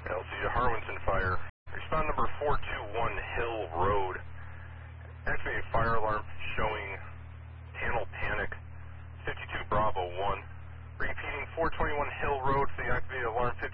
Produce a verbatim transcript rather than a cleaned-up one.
L C to Harwinson Fire. Respond number four two one Hill Road. Activating fire alarm showing panel panic. fifty-two Bravo one. Repeating four twenty-one Hill Road for the activated alarm.